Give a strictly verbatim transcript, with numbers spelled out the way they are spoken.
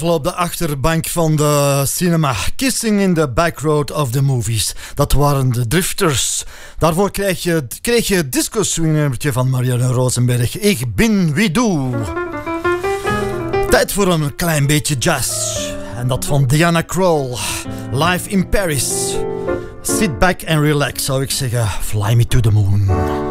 Op de achterbank van de cinema. Kissing in the backroad of the movies. Dat waren de Drifters. Daarvoor kreeg je, kreeg je het disco swingertje van Marianne Rosenberg. Ik bin wie doe. Tijd voor een klein beetje jazz. En dat van Diana Krall. Live in Paris. Sit back and relax, zou ik zeggen. Fly me to the moon.